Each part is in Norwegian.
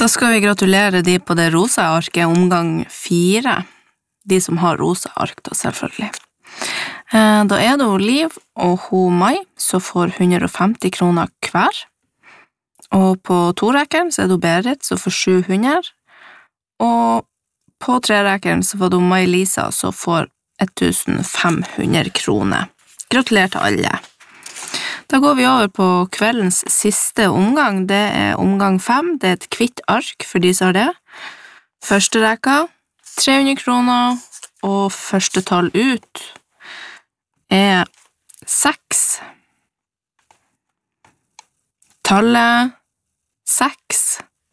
Da skal vi gratulere de på det rosa arket omgang 4. De som har rosa ark da, selvfølgelig. Da er det Liv og hun Mai som får 150 kroner hver. Og på 2-rekkeren så er det Berit som får 700. Og på 3-rekkeren så får det Mai-Lisa som får 1500 kroner. Gratulerer til alle. Da går vi over på kveldens siste omgang. Det er omgang 5. Det er et kvitt ark for de som har det. Første rekka, 300 kroner, og første tall ut er 6. Tallet 6.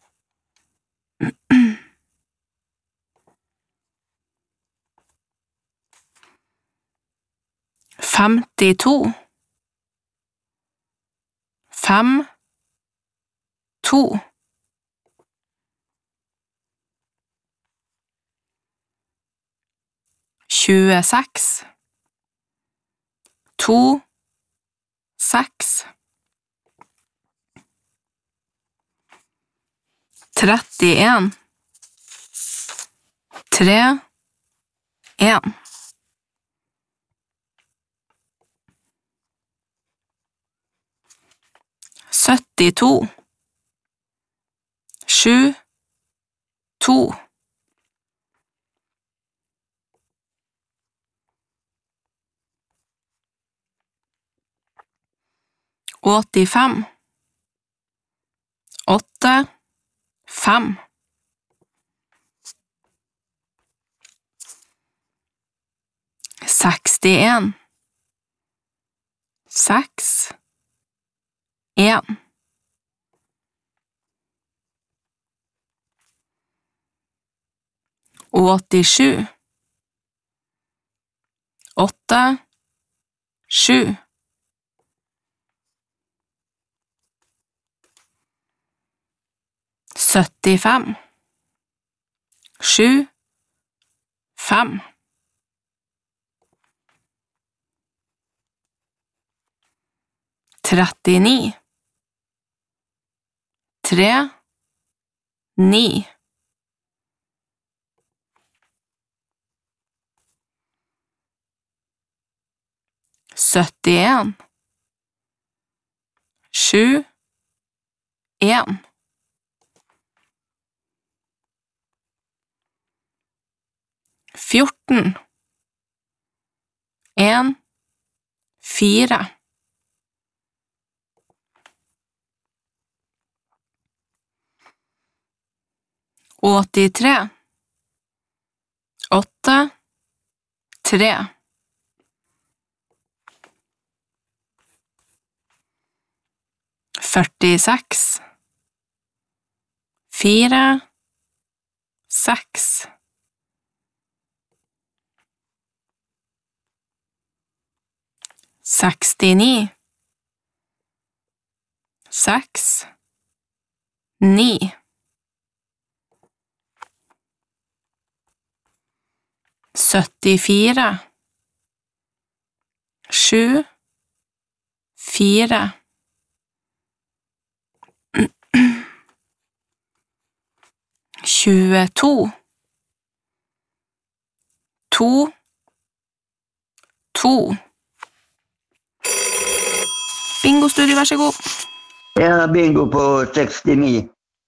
52. 5, 2. 26. 2, 6. 31. 3, 1. 72. 7, 2. 85. 8, 5. 61. 6, 1. 87. 8, 7. 75. 7, 5. 39. 3, 9. 71. 7, 1. 14. 1, 4. 83. 8, 3. 46. 4, 6. 69. 6, 9. 74. 7, 4. 22. 2, 2. Bingo studio, vær så god. Jeg har bingo på 69.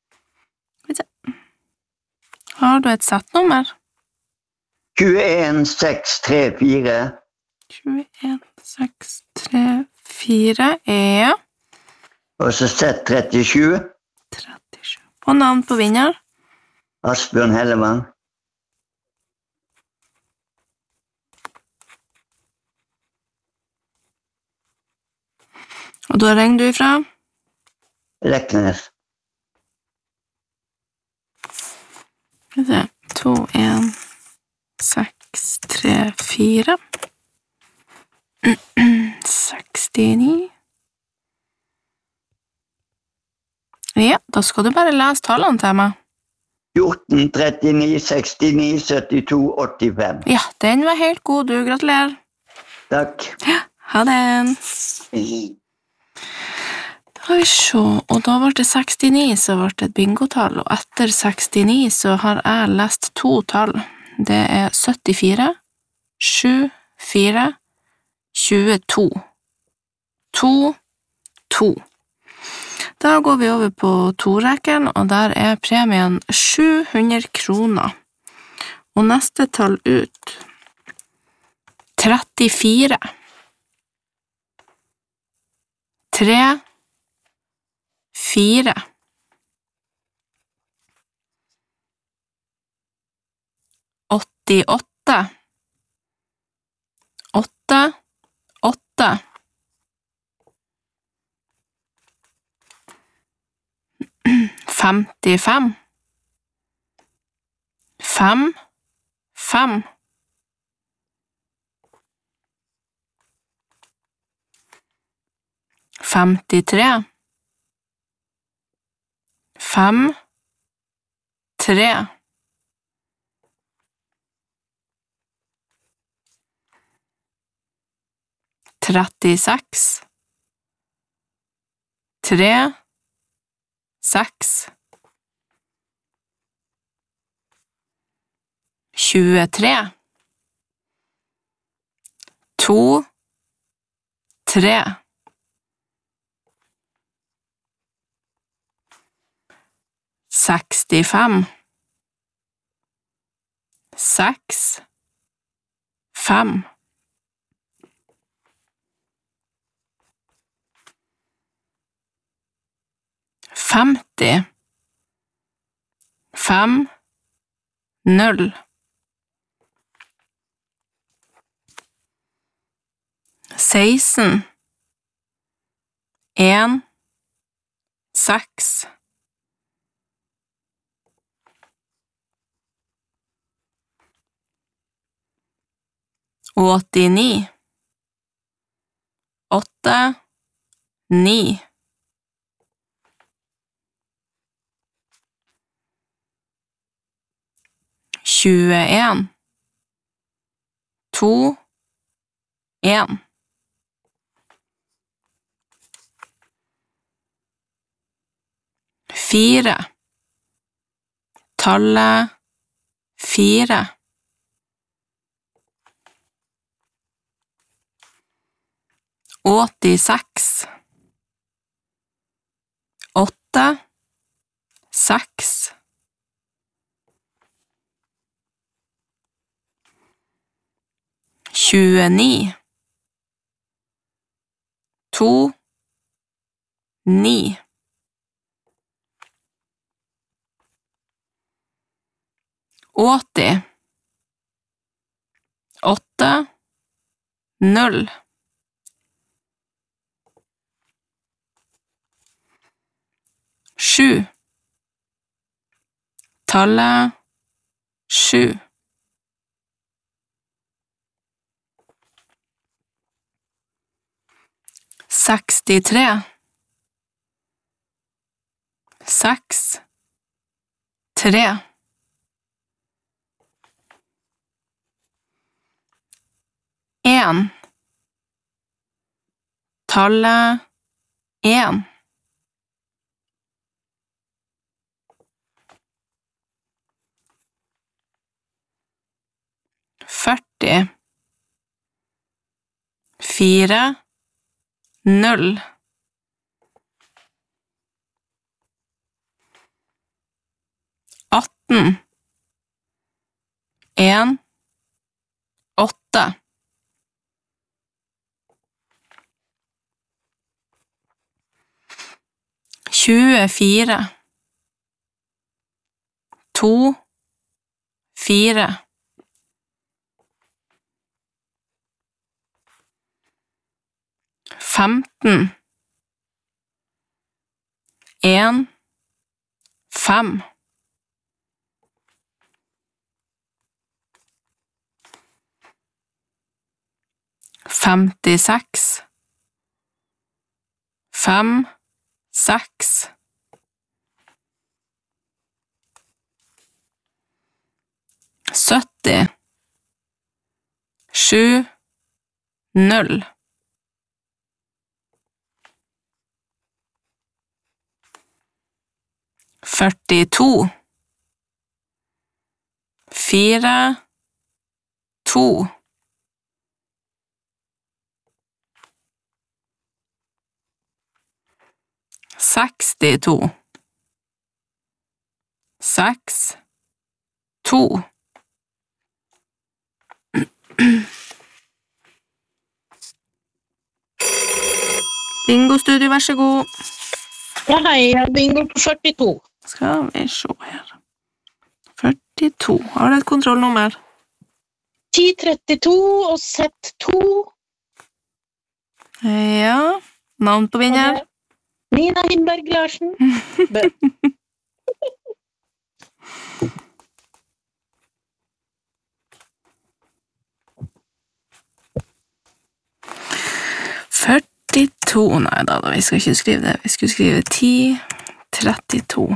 Har du et settnummer? 21 6 3 4. 21, 6, 3, 4, ja. Og så Z37. 37. Og navn på vinner? Asbjørn Hellemann. Og da ringer du ifra? Leknes. 2, 1, 6, 3, 4. 69. Ja, da skal du bare lese tallene til meg. 14, 39, 69, 72, 85. Ja, den var helt god, du. Gratulerer. Takk. Ja, ha det. Skal vi se, og da var det 69, så var det et bingotall, og etter 69 så har jeg lest 2 tall. Det er 74, 7, 4, 22. 2, 2. Da går vi over på 2-rekken, og der er premien 700 kroner. Og neste tall ut 34. 3, 4. 88. 8, 8. 55. 5, 5. 53. 5, 3. 36. 3, 6. 23. 2, 3. 65. 6, 5. 50. 5, 0. 16. 1, 6. 89. 8, 9. 21. 2, 1. 4. Tallet 4. 86. 8, 6. 29. 2, 9. 80. 8, 0. 7. Tallet 7. 63. 6, 3. 1. Tallet 1. 40. 4, 0. 18. 1, 8. 24. 2, 4. 15. 1, 5. 56. 5, 6. 70. 7, 0. 42 4 2 62 6 2 Bingo-studio, vær så god. Ja, hei, jeg har bingo på 42. Skal vi se her. 42. Har du et kontrollnummer? 1032 og Z2. Ja. Navn på vinner? Nina Himberg Larsen. 42. Nei da, vi skal ikke skrive det. Vi skulle skrive 1032.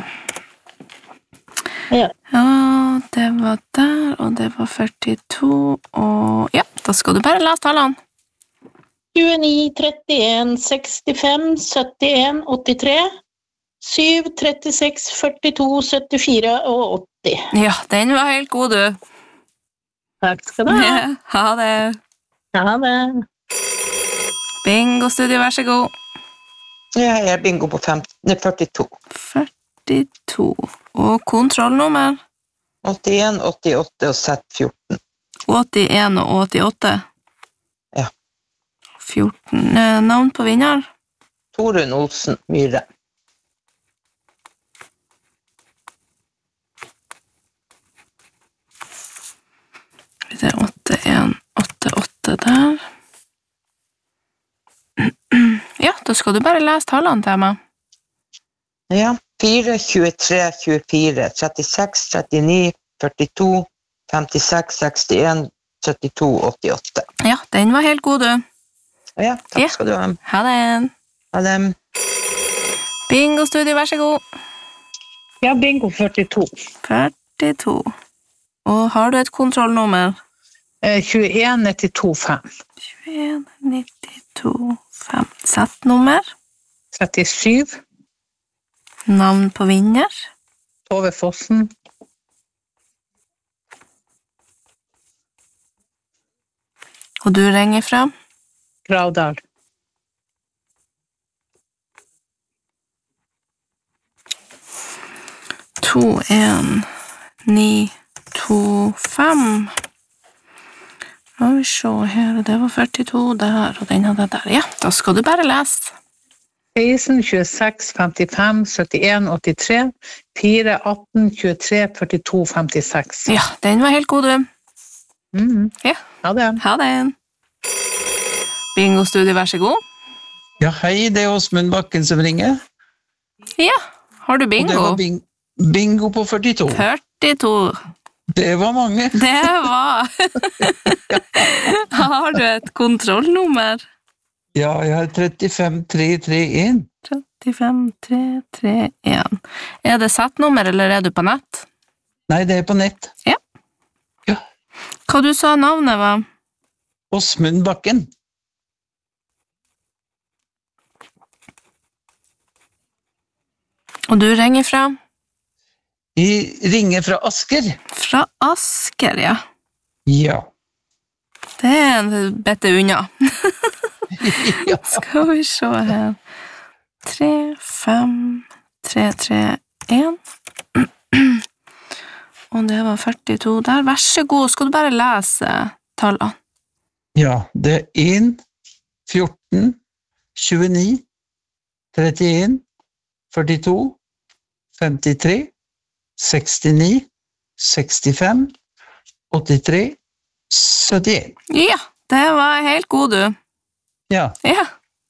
Ja. Ja, det var der, og det var 42, og ja, da skal du bare lese tallene. 29, 31, 65, 71, 83, 7, 36, 42, 74 og 80. Ja, den var helt god, du. Takk skal du ha. Ja, ha det. Ha det. Bingo-studio, vær så god. Ja, jeg er bingo på 42. 42. Og kontrollnummer? 81, 88 og Z14. 81 og 88? Ja. 14. Navn på vinner? Torunn Olsen Myhre. Det er 8188 der. Ja, da skal du bare lese tallene til meg. Ja, 4, 23, 24, 36, 39, 42, 56, 61, 72, 88. Ja, den var helt god, du. Ja, takk skal du ha. Ha det. Ha det. Bingo-studio, vær så god. Ja, bingo 42. 42. Og har du et kontrollnummer? 21, 92, 5. 21, 92, 5. Sett-nummer? 37. Navn på vinner? Tove Fossen. Og du ringer fra? Gravdal. To, en, 9, 2, 5. La vi se her, det var 42 der, og den hadde der. Ja, da skal du bare lese. 16, 26, 55, 71, 83, 4, 18, 23, 42, 56. Ja, den var helt god, du. Ja. Ha det. Ha det. Bingo-studio, vær så god. Ja, hei, det er Åsmund Bakken som ringer. Ja, har du Og det bingo? var bingo på 42. 42. Det var mange. Det var. Har du et kontrollnummer? Ja, jeg har 35331. 35331. Er det settnummer, eller er du på nett? Nei, det er på nett. Ja. Ja. Hva du sa navnet var? Åsmund Bakken. Og du ringer fra? Jeg ringer fra Asker. Fra Asker, ja. Ja. Det er en bette unna. Ja. Skal vi se her. 3, 5, 3, 3, 1. Og det var 42 der. Vær så god, skal du bare lese tallene? Ja, det er 1, 14, 29, 31, 42, 53, 69, 65, 83, 71. Ja, det var helt god, du. Ja, Ja.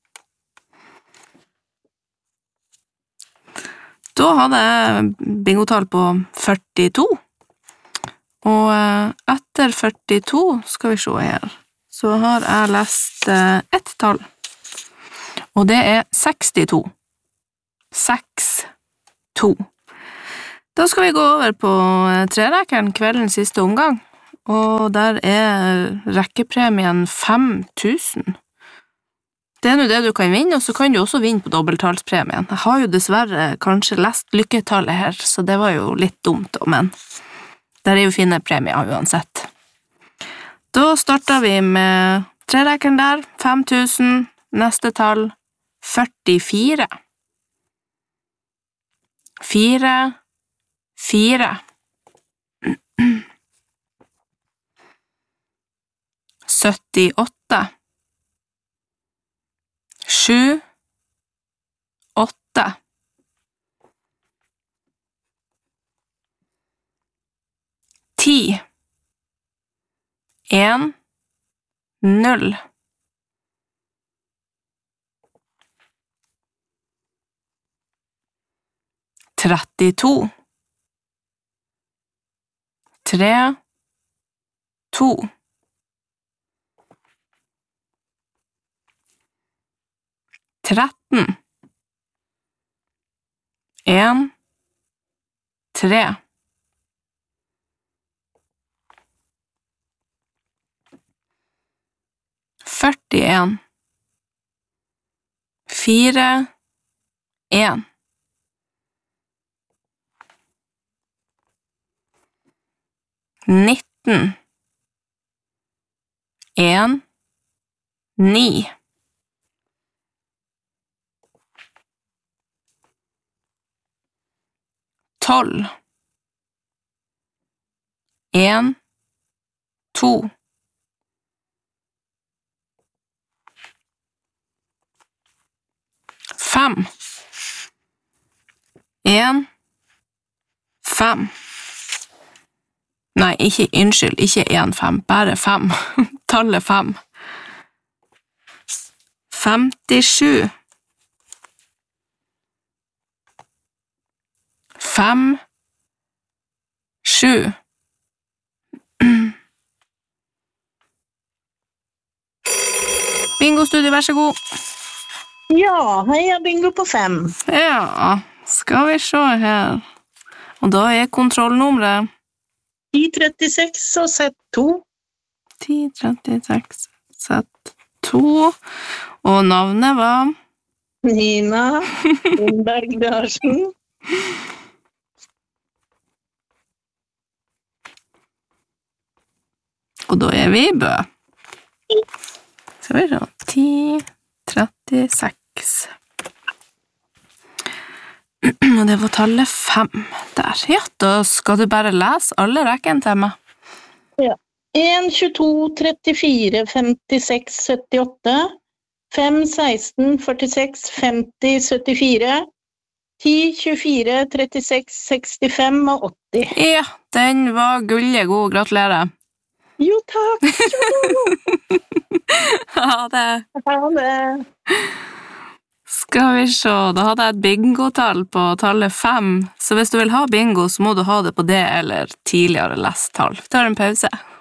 Da hadde jeg bingotall på 42. Og etter 42, skal vi se her, så har jeg lest ett tall. Og det er 62. 6, 2. Da skal vi gå over på trerekkeren, kveldens siste omgang. Og der er rekkepremien 5000. Det er nå det du kan vinne, og så kan du også vinne på dobbelttalspremien. Jeg har jo dessverre kanskje lest lykketallet her, så det var jo litt dumt, men der er jo fine premier uansett. Da starter vi med trerekkeren der, 5000, neste tall, 44. 4, 4. 78. 7, 8. 10. 1, 0. 32. 3, 2. 13. 1, 3. 41. 4, 1. 19. 1, 9. 12. 1, 2. 5. 1, 5. Nei, unnskyld, ikke 1, 5, bare 5. Tallet 5. 57. 5, 7. Bingo-studio, vær så god. Ja, heia bingo på 5. Ja, skal vi se her. Og da er kontrollnummeret 1036 og sett 2. 1036, sett 2. Og navnet var Nina Lindberg Larsen. Og da er vi i Bø. Skal vi se, 1036. Og det var tallet 5 der. Ja, da skal du bare lese alle rekken til meg. Ja. 1, 22, 34, 56, 78. 5, 16, 46, 50, 74. 10, 24, 36, 65 og 80. Ja, den var gullig god. Gratulerer. Jo, takk. Ha det. Ha det. Skal vi se, da hadde jeg et bingotall på tallet 5, så hvis du vil ha bingo, så må du ha det på det eller tidligere lest tall. Vi tar en pause.